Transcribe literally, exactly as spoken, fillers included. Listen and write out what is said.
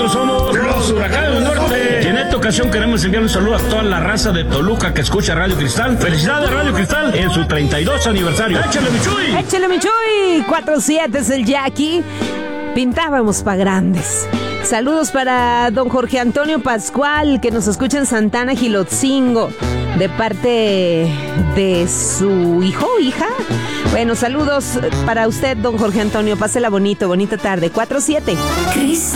Nosotros somos los Huracanes del Norte. Y en esta ocasión queremos enviar un saludo a toda la raza de Toluca que escucha Radio Cristal. Felicidades Radio Cristal en su treinta y dos aniversario. ¡Échale, Michuy! ¡Échale, Michuy! cuatro siete es el Jackie. Pintábamos pa' grandes. Saludos para don Jorge Antonio Pascual, que nos escucha en Santana, Gilotzingo, de parte de su hijo o hija. Bueno, saludos para usted, don Jorge Antonio. Pásela bonito, bonita tarde. cuatro siete. Cristal.